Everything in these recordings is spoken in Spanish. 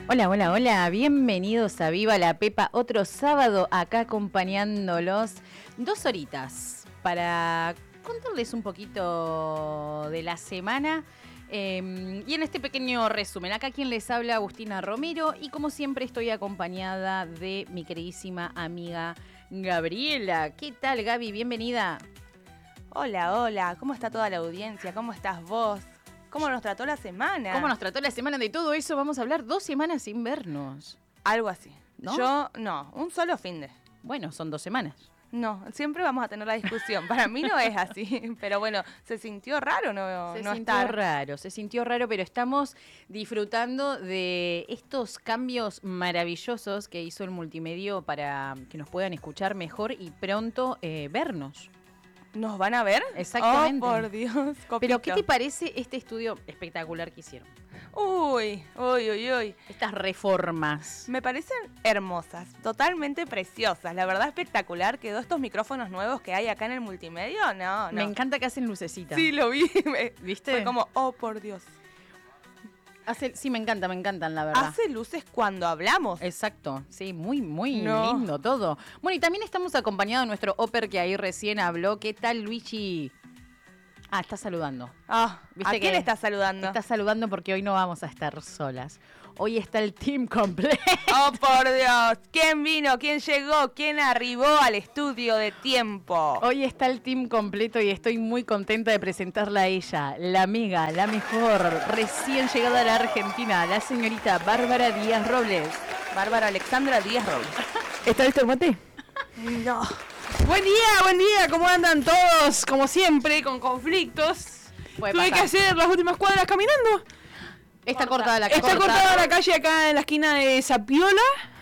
Hola, hola, hola, bienvenidos a Viva la Pepa, otro sábado acá acompañándolos 2 horitas para contarles un poquito de la semana y en este pequeño resumen. Acá quien les habla, Agustina Romero, y como siempre estoy acompañada de mi queridísima amiga Gabriela. ¿Qué tal, Gaby? Bienvenida. Hola, hola, ¿cómo está toda la audiencia? ¿Cómo estás vos? ¿Cómo nos trató la semana? ¿Cómo nos trató la semana? De todo eso vamos a hablar. 2 semanas sin vernos. Algo así. ¿No? Yo, no, un solo fin de. Bueno, son 2 semanas. No, siempre vamos a tener la discusión. Para mí no es así, pero bueno, se sintió raro no estar. Se sintió raro, pero estamos disfrutando de estos cambios maravillosos que hizo el multimedio para que nos puedan escuchar mejor y pronto vernos. ¿Nos van a ver? Exactamente. Oh, por Dios, copito. Pero, ¿qué te parece este estudio espectacular que hicieron? Uy. Estas reformas. Me parecen hermosas, totalmente preciosas. La verdad, espectacular. Quedó estos micrófonos nuevos que hay acá en el multimedio. No. Me encanta que hacen lucecitas. Sí, lo vi. ¿Viste? Fue como, oh, por Dios. Sí, me encantan, la verdad. Hace luces cuando hablamos. Exacto, sí, muy lindo todo. Bueno, y también estamos acompañados de nuestro Oper que ahí recién habló. ¿Qué tal, Luigi? Ah, está saludando. ¿A quién está saludando? Está saludando porque hoy no vamos a estar solas. Hoy está el team completo. ¡Oh, por Dios! ¿Quién vino? ¿Quién llegó? ¿Quién arribó al estudio de tiempo? Hoy está el team completo y estoy muy contenta de presentarla a ella, la amiga, la mejor, recién llegada a la Argentina, la señorita Bárbara Díaz Robles. Bárbara Alexandra Díaz Robles. ¿Está listo el mate? No. Buen día, ¿cómo andan todos? Como siempre, con conflictos. Tuve que hacer las últimas cuadras caminando. Está cortada la calle. Está cortada la calle acá en la esquina de Zapiola,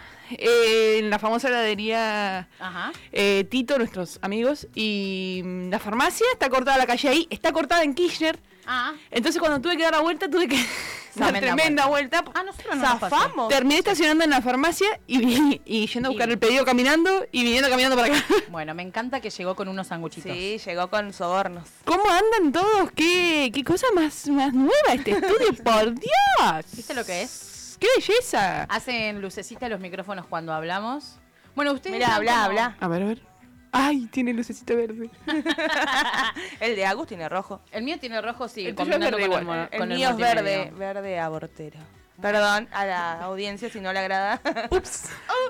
en la famosa heladería Tito, nuestros amigos. Y la farmacia, está cortada la calle ahí, está cortada en Kirchner. Entonces cuando tuve que dar la vuelta, tuve que dar tremenda vuelta. Nosotros no zafamos. Terminé estacionando en la farmacia y yendo a buscar el pedido caminando y viniendo caminando para acá. Bueno, me encanta que llegó con unos sanguchitos. Sí, llegó con sobornos. ¿Cómo andan todos? ¿Qué cosa más nueva este estudio? ¡Por Dios! ¿Viste lo que es? ¡Qué belleza! Hacen lucecita los micrófonos cuando hablamos. Bueno, ustedes... Mira, habla. A ver. ¡Ay, tiene lucecita verde! El de Agus tiene rojo. El mío tiene rojo, sí. El tuyo es verde igual. El mío es verde abortero. Perdón a la audiencia si no le agrada. Ups.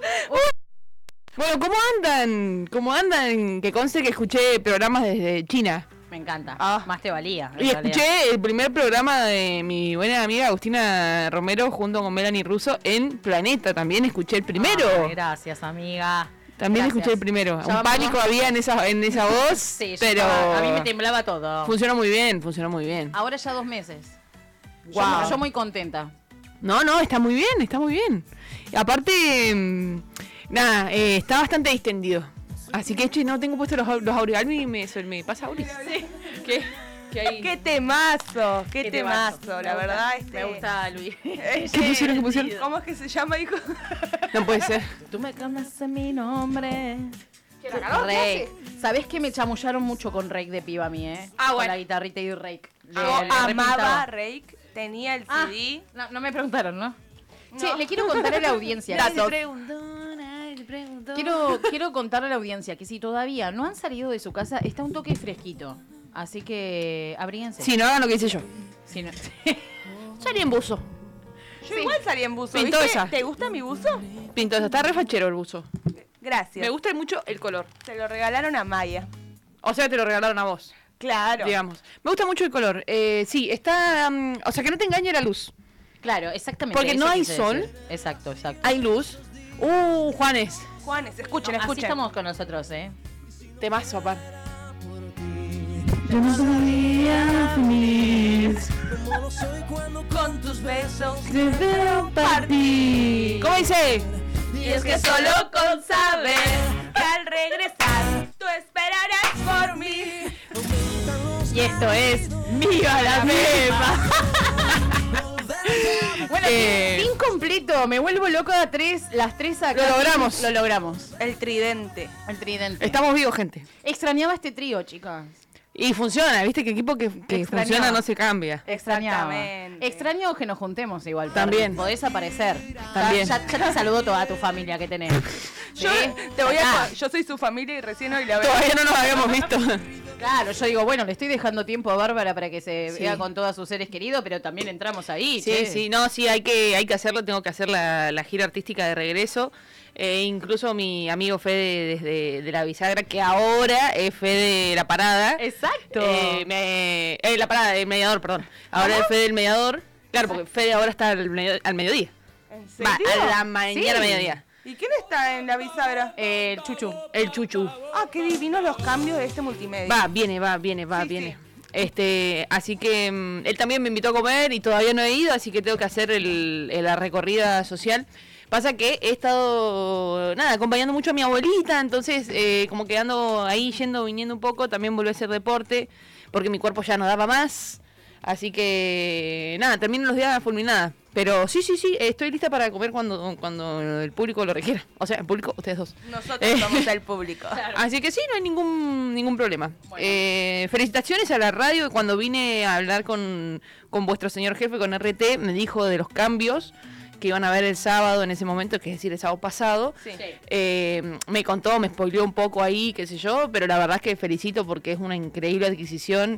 Bueno, ¿cómo andan? Que conste que escuché programas desde China. Me encanta. Más te valía. Y escuché el primer programa de mi buena amiga Agustina Romero junto con Melanie Russo en Planeta. También escuché el primero. Gracias, amiga. También escuché el primero. Un pánico había en esa voz, sí, pero a mí me temblaba todo. Funcionó muy bien. Ahora ya 2 meses. Wow. Yo muy contenta. No, está muy bien. Y aparte, está bastante distendido. Así que, no tengo puesto los auriculares y me pasa ahorita. Sí. ¿Qué temazo, la verdad. Me gusta Luis. ¿Qué pusieron? ¿Cómo es que se llama, hijo? No puede ser. Tú me cambias mi nombre. Rake. ¿Sabés que me chamullaron mucho con Rake de piba a mí, bueno. Con la guitarrita y Rake. Amaba Rake, tenía el CD. No me preguntaron, ¿no? Che, le quiero contar a la audiencia. Quiero contarle a la audiencia que si todavía no han salido de su casa, está un toque fresquito. Así que abríguense. Si no hagan lo que hice yo. Si no... Salí en buzo. Yo igual salí en buzo. Pintosa. ¿Te gusta mi buzo? Pintosa, está re fachero el buzo. Gracias. Me gusta mucho el color. Te lo regalaron a Maya. O sea, te lo regalaron a vos. Claro. Digamos. Me gusta mucho el color. Sí, está... o sea, que no te engañe la luz. Claro, exactamente. Porque no hay sol. Decir. Exacto. Hay luz. Juanes, escuchen. Así estamos con nosotros, Temazo, aparte. Yo no podría feliz con tus besos te veo partir. ¿Cómo dice? Y es que solo con saber que al regresar tú esperarás por mí. Y esto es ¡Viva la Pepa! Bueno, incompleto, me vuelvo loco a las 3 acá. Lo logramos. El tridente. El tridente. Estamos vivos, gente. Extrañaba este trío, chicas. Y funciona, ¿viste? Que equipo que funciona no se cambia. Extrañaba. Extraño que nos juntemos igual. También. Podés aparecer. También. Ya te saludo toda tu familia que tenés. Yo soy su familia y recién hoy la veo. Todavía no nos habíamos visto. Claro, yo digo, bueno, le estoy dejando tiempo a Bárbara para que se vea con todos sus seres queridos, pero también entramos ahí. Sí, no, sí, hay que hacerlo, tengo que hacer la gira artística de regreso. Incluso mi amigo Fede de la bisagra, que ahora es Fede de la parada. Exacto. La parada, el mediador, perdón. Ahora es Fede del mediador. Claro, porque Fede ahora está al mediodía. ¿En serio? Va, a la mañana, mediodía. ¿Y quién está en la bisagra? El Chuchu. El Chuchu. Ah, qué divinos los cambios de este multimedia. Viene. Sí. Así que él también me invitó a comer y todavía no he ido, así que tengo que hacer la recorrida social. Pasa que he estado, acompañando mucho a mi abuelita, entonces como que ando ahí viniendo un poco, también volví a hacer deporte, porque mi cuerpo ya no daba más. Así que, termino los días fulminada. Pero sí, estoy lista para comer cuando el público lo requiera. O sea, el público, ustedes dos. Nosotros somos el público. Claro. Así que sí, no hay ningún problema. Bueno. Felicitaciones a la radio. Cuando vine a hablar con vuestro señor jefe, con RT, me dijo de los cambios que iban a ver el sábado en ese momento, que es decir, el sábado pasado. Sí. Me contó, me spoileó un poco ahí, qué sé yo, pero la verdad es que felicito porque es una increíble adquisición.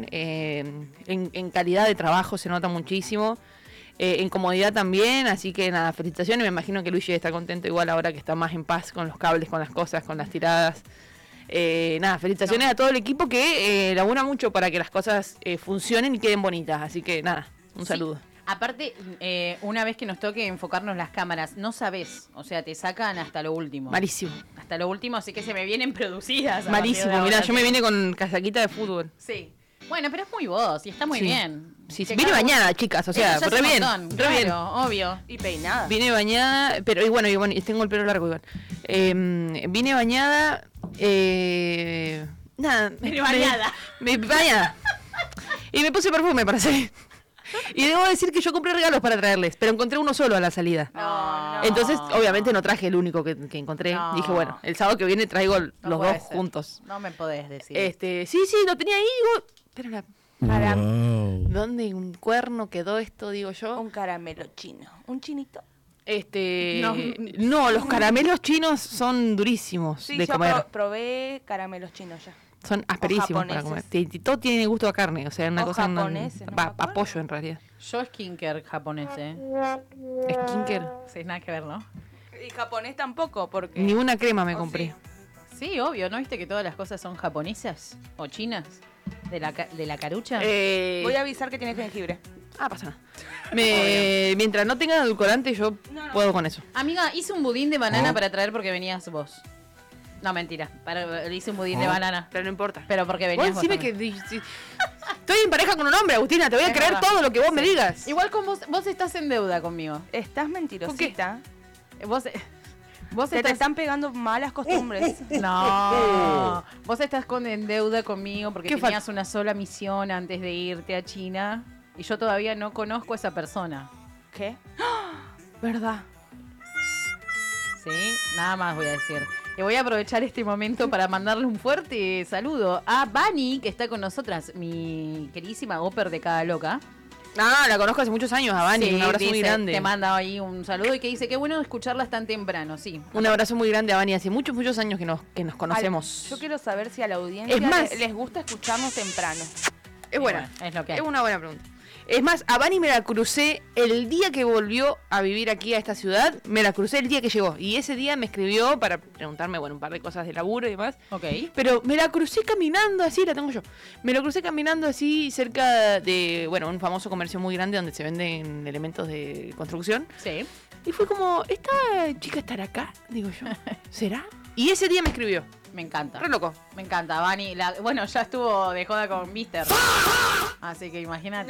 En calidad de trabajo se nota muchísimo. En comodidad también, así que felicitaciones. Me imagino que Luigi está contento igual ahora que está más en paz con los cables, con las cosas, con las tiradas. Felicitaciones a todo el equipo que labura mucho para que las cosas funcionen y queden bonitas. Así que un saludo. Aparte, una vez que nos toque enfocarnos las cámaras, no sabés, o sea, te sacan hasta lo último. Malísimo. Hasta lo último, así que se me vienen producidas. Malísimo, mirá, yo me vine con casaquita de fútbol. Sí. Bueno, pero es muy vos y está muy bien. Sí, vine bañada, chicas, o sea, re bien. Re bien, obvio. Y peinada. Vine bañada, pero y bueno, y tengo el pelo largo igual. Vine bañada, Vine bañada. Bañada. Y me puse perfume para salir. Y debo decir que yo compré regalos para traerles, pero encontré uno solo a la salida. No. Entonces, obviamente no traje el único que encontré. No. Dije, bueno, el sábado que viene traigo los dos juntos. No me podés decir. Sí, lo tenía ahí, digo, pero ¿dónde un cuerno quedó esto, digo yo? Un caramelo chino. ¿Un chinito? No, los caramelos chinos son durísimos de comer. Yo probé caramelos chinos ya. Son asperísimos para comer. Todo tiene gusto a carne, o sea, una cosa a pollo en realidad. Yo skinker japonés, Skinker. Sí, nada que ver, ¿no? Y japonés tampoco, porque... Ni una crema me compré. Sí, obvio, ¿no viste que todas las cosas son japonesas o chinas? ¿De la carucha? Voy a avisar que tiene jengibre. Pasa nada. Mientras no tenga edulcorante, yo puedo con eso. Amiga, hice un budín de banana para traer porque venías vos. No, mentira. Hice un budín de banana. Pero no importa. Pero porque venías vos. Decime que estoy en pareja con un hombre, Agustina. Te voy a creer verdad. todo lo que vos me digas. Igual con vos estás en deuda conmigo. Estás mentirosita. Vos te están pegando malas costumbres. No. Vos estás en deuda conmigo porque tenías una sola misión antes de irte a China y yo todavía no conozco a esa persona. ¿Qué? ¿Verdad? Sí, nada más voy a decir. Y voy a aprovechar este momento para mandarle un fuerte saludo a Vani, que está con nosotras, mi queridísima Gopper de Cada Loca. La conozco hace muchos años, a Vani. Un abrazo muy grande. Te manda ahí un saludo y que dice, qué bueno escucharlas tan temprano, sí. Un abrazo muy grande a Vani. Hace muchos años que nos conocemos. Yo quiero saber si a la audiencia les gusta escucharnos temprano. Es buena. Es lo que hay. Es una buena pregunta. Es más, a Vani me la crucé el día que volvió a vivir aquí a esta ciudad. Me la crucé el día que llegó. Y ese día me escribió para preguntarme, un par de cosas de laburo y demás. Ok. Pero me la crucé caminando así, la tengo yo. Me la crucé caminando así cerca de, un famoso comercio muy grande donde se venden elementos de construcción. Sí. Y fue como, ¿esta chica estará acá? Digo yo, ¿será? Y ese día me escribió. Me encanta. Re loco. Me encanta, Vani. Ya estuvo de joda con Mister. Así que imagínate.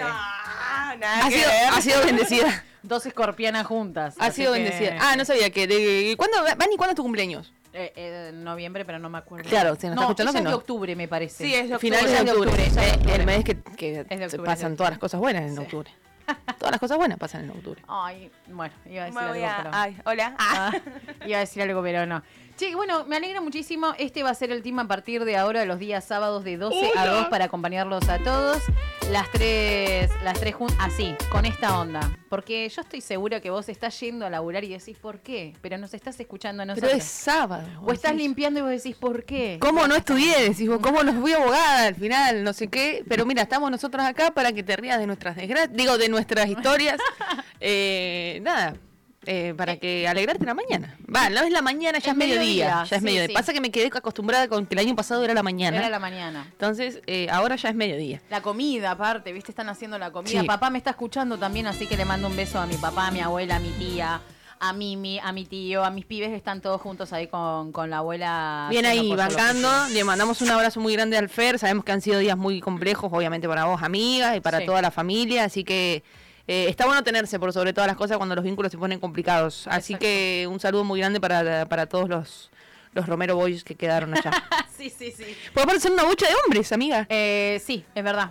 Ha sido bendecida. 2 escorpianas juntas. Ha sido bendecida. No sabía que. Vani, ¿cuándo es tu cumpleaños? En noviembre, pero no me acuerdo. Claro, se nos está escuchando que es no. de octubre, me parece. Sí, es de octubre. Finales de octubre. Es de octubre. El mes que Es de octubre, pasan todas las cosas buenas en Sí. octubre. Todas las cosas buenas pasan en octubre. Ay, bueno, iba a decir Me voy algo, pero... Ay, hola. Iba a decir algo, pero no. Che, bueno, me alegra muchísimo. Este va a ser el team a partir de ahora, los días sábados de 12 a 2 para acompañarlos a todos. Las tres juntas, así, con esta onda. Porque yo estoy segura que vos estás yendo a laburar y decís ¿por qué? Pero nos estás escuchando a nosotros. Pero es sábado. O estás limpiando y vos decís ¿por qué? ¿Cómo no estudié? Decís vos, ¿cómo nos fui abogada al final? No sé qué. Pero mira, estamos nosotros acá para que te rías de nuestras desgracias. Digo, de nuestras historias. Nada. Para que alegrarte la mañana. Va, no es la mañana, ya es mediodía. Ya es mediodía. Pasa que me quedé acostumbrada con que el año pasado era la mañana. Era la mañana. Entonces, ahora ya es mediodía. La comida, aparte, ¿viste? Están haciendo la comida. Sí. Papá me está escuchando también, así que le mando un beso a mi papá, a mi abuela, a mi tía, a Mimi, a mi tío, a mis pibes que están todos juntos ahí con la abuela. Bien ahí, bancando. Le mandamos un abrazo muy grande al Fer. Sabemos que han sido días muy complejos, obviamente para vos, amigas, y para toda la familia. Así que está bueno tenerse por sobre todas las cosas cuando los vínculos se ponen complicados. Así que un saludo muy grande para todos los Romero Boys que quedaron allá. Sí. Puede parecer una bocha de hombres, amiga. Sí, es verdad.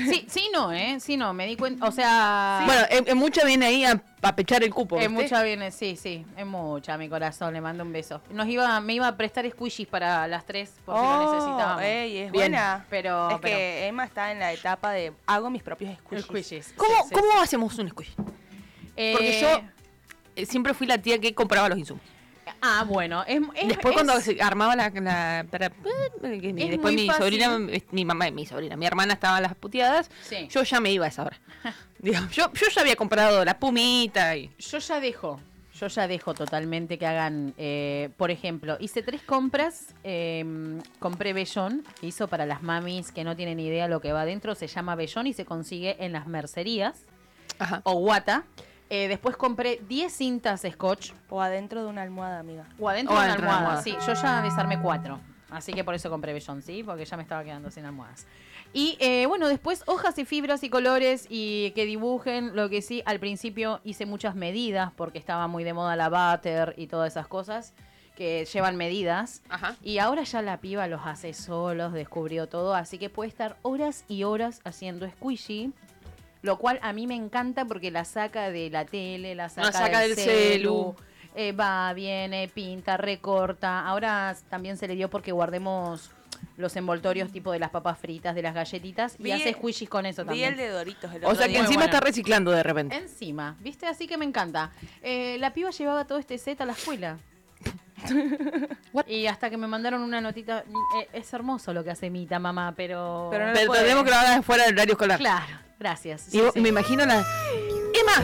Sí, no, me di cuenta, o sea... Sí. Bueno, en mucha viene ahí a pechar el cupo. En mucha viene, sí, es mucha, mi corazón, le mando un beso. Me iba a prestar squishies para las 3, por si lo necesitábamos. Es buena. Pero que Emma está en la etapa de hago mis propios squishies. ¿Cómo hacemos un squish? Porque yo siempre fui la tía que compraba los insumos. Ah, bueno. Después cuando se armaba después mi hermana estaba a las puteadas, yo ya me iba a esa hora. Digamos, yo ya había comprado la pumita y... Yo ya dejo totalmente que hagan, por ejemplo, hice 3 compras, compré vellón, que hizo para las mamis que no tienen idea lo que va adentro, se llama vellón y se consigue en las mercerías. Ajá. O guata. Después compré 10 cintas scotch. O adentro de una almohada, amiga. O adentro de una almohada, sí. Yo ya desarmé 4. Así que por eso compré vellón, ¿sí? Porque ya me estaba quedando sin almohadas. Y bueno, después hojas y fibras y colores y que dibujen. Lo que sí, al principio hice muchas medidas porque estaba muy de moda la butter y todas esas cosas que llevan medidas. Ajá. Y ahora ya la piba los hace solos, descubrió todo. Así que puede estar horas y horas haciendo squishy. Lo cual a mí me encanta porque la saca de la tele, la saca del celu. Va, viene, pinta, recorta. Ahora también se le dio porque guardemos los envoltorios tipo de las papas fritas, de las galletitas. Y hace squishies con eso también. Vi el de Doritos. O sea que encima está reciclando de repente. Encima, ¿viste? Así que me encanta. La piba llevaba todo este set a la escuela. Y hasta que me mandaron una notita. Es hermoso lo que hace Mita, mamá, pero tenemos que lo hagas fuera del horario escolar. Claro, gracias. Y me imagino la... ¡Emma!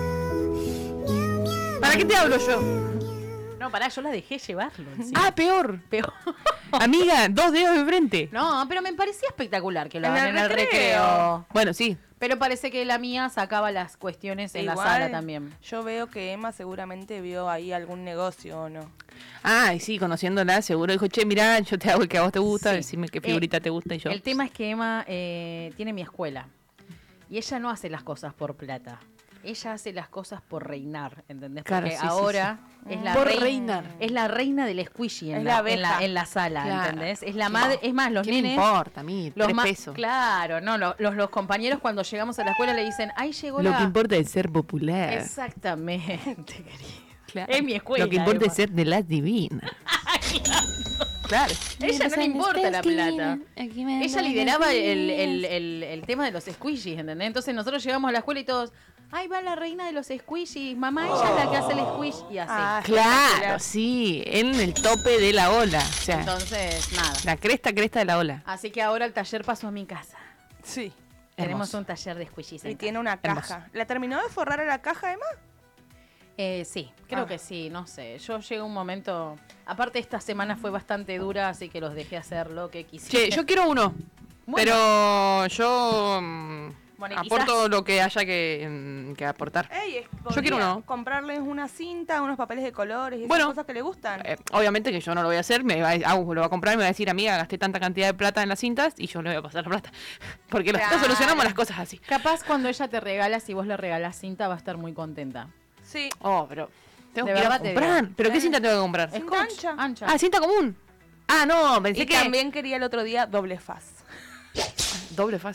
¿Para qué te hablo yo? No, pará, yo la dejé llevarlo. Encima. Ah, peor. Amiga, 2 dedos de frente. No, pero me parecía espectacular que lo hagan en el recreo. Bueno, sí. Pero parece que la mía sacaba las cuestiones en la sala también. Yo veo que Emma seguramente vio ahí algún negocio, ¿o no? Ah, y sí, conociéndola, seguro dijo, che, mirá, yo te hago el que a vos te gusta, decime qué figurita te gusta y yo. El tema es que Emma tiene mi escuela. Y ella no hace las cosas por plata. Ella hace las cosas por reinar, ¿entendés? Claro, porque ahora es la por reina, reinar. Es la reina del squishy en la sala, claro. ¿entendés? Es la madre, es más, los ¿Qué nenes. me importa a mí? 3 pesos. Claro, no, los compañeros cuando llegamos a la escuela le dicen, ahí llegó Lo que importa es ser popular. Exactamente, querido. Claro. Es mi escuela. Lo que importa es ser de las divinas. Claro. Ella no le importa la plata. Ella lideraba el tema de los squishies, ¿entendés? Entonces nosotros llegamos a la escuela y todos, ahí va la reina de los squishies, mamá, ella es la que hace el squish y así. Claro, sí, en el tope de la ola. O sea, entonces, nada. La cresta de la ola. Así que ahora el taller pasó a mi casa. Sí. Tenemos un taller de squishies. Y tiene una caja. ¿La terminó de forrar a la caja, Emma? Sí, creo que sí, no sé. Yo llegué a un momento... Aparte esta semana fue bastante dura, así que los dejé hacer lo que quisiera. Che, yo quiero uno, pero yo aporto lo que haya que aportar. Yo quiero uno. Comprarles una cinta, unos papeles de colores y esas cosas que le gustan. Obviamente que yo no lo voy a hacer, Agus lo va a comprar y me va a decir, amiga, gasté tanta cantidad de plata en las cintas y yo le voy a pasar la plata. Porque nosotros solucionamos las cosas así. Capaz cuando ella te regala, si vos le regalás cinta, va a estar muy contenta. Sí. Pero tengo que ir a comprar. ¿Pero qué cinta tengo que comprar? Cinta ancha. Ah, cinta común. Ah, no, pensé que... también quería el otro día doble faz. Doble faz.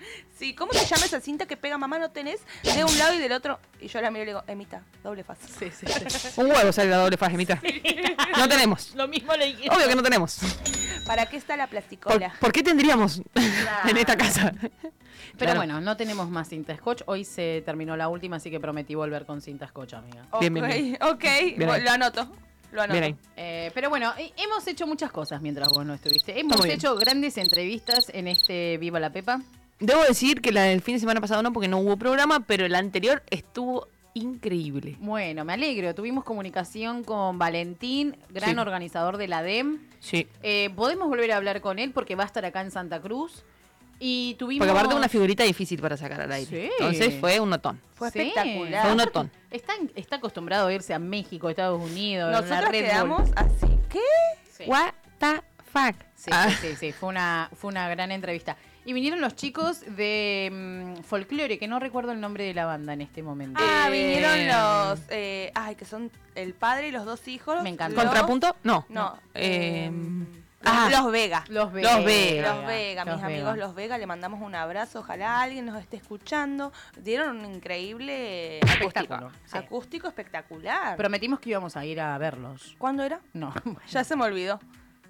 Sí, ¿cómo se llama esa cinta que pega mamá? ¿No tenés? De un lado y del otro. Y yo la miro y le digo, Emita, doble faz. Sí. Un huevo sale la doble faz, Emita. No tenemos. Lo mismo le dije. Obvio que no tenemos. ¿Para qué está la plasticola? ¿Por qué tendríamos en esta casa? Pero bueno, no tenemos más cinta scotch. Hoy se terminó la última, así que prometí volver con cinta scotch, amiga. Bien. Ok, lo anoto. Bien ahí. Pero bueno, hemos hecho muchas cosas mientras vos no estuviste. Hemos hecho grandes entrevistas en este Viva la Pepa. Debo decir que la del fin de semana pasado no, porque no hubo programa, pero el anterior estuvo increíble. Bueno, me alegro. Tuvimos comunicación con Valentín, gran organizador de la DEM. Sí. Podemos volver a hablar con él porque va a estar acá en Santa Cruz. Y tuvimos... Porque aparte una figurita difícil para sacar al aire. Sí. Entonces fue un notón. Fue espectacular. Fue un notón. Está acostumbrado a irse a México, Estados Unidos. Nosotros quedamos así. ¿Qué? Sí. What the fuck? Sí. Fue una gran entrevista. Y vinieron los chicos de Folklore, que no recuerdo el nombre de la banda en este momento. Vinieron los... que son el padre y los dos hijos. Me encanta. ¿Contrapunto? No. Los Vega. Los Vega. Mis amigos Los Vega, le mandamos un abrazo, ojalá alguien nos esté escuchando. Dieron un increíble espectáculo. Acústico espectacular. Prometimos que íbamos a ir a verlos. ¿Cuándo era? No. Ya se me olvidó.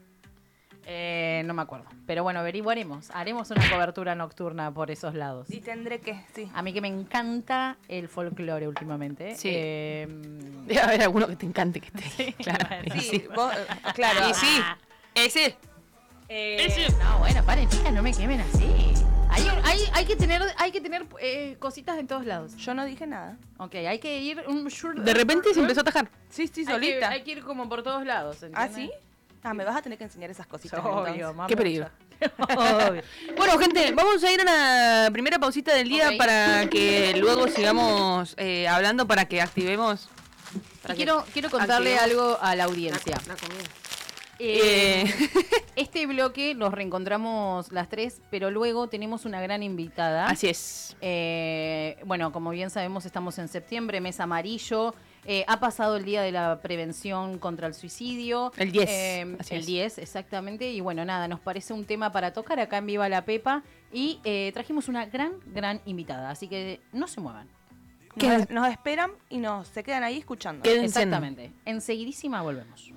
No me acuerdo. Pero bueno, averiguaremos. Haremos una cobertura nocturna por esos lados. Y tendré que, sí. A mí que me encanta el folclore últimamente. Sí. Debe haber alguno que te encante que esté. Sí, claro. Sí, vos, claro. Y sí. Ese. No, bueno, paren, chicas, no me quemen así. Hay que tener cositas en todos lados. Yo no dije nada. Ok, hay que ir... De repente se empezó a atajar. Sí, solita. Hay que ir como por todos lados, ¿entiendes? ¿Ah, sí? Me vas a tener que enseñar esas cositas. Obvio, mamá. Qué peligro. Bueno, gente, vamos a ir a una primera pausita del día para que luego sigamos hablando, para que activemos. Quiero contarle algo a la audiencia. La comida. Este bloque nos reencontramos las tres, pero luego tenemos una gran invitada. Así es. Bueno, como bien sabemos, estamos en septiembre, mes amarillo. Ha pasado el día de la prevención contra el suicidio. El 10. El 10, exactamente. Y bueno, nada, nos parece un tema para tocar acá en Viva la Pepa. Y trajimos una gran invitada. Así que no se muevan. Nos esperan y se quedan ahí escuchando. Exactamente. Enseguidísima volvemos.